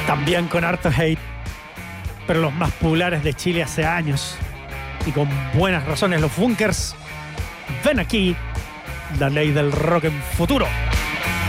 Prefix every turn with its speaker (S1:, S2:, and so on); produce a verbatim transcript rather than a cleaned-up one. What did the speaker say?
S1: También con harto hate, pero los más populares de Chile hace años. Y con buenas razones, los Bunkers. Ven aquí, la ley del rock en futuro.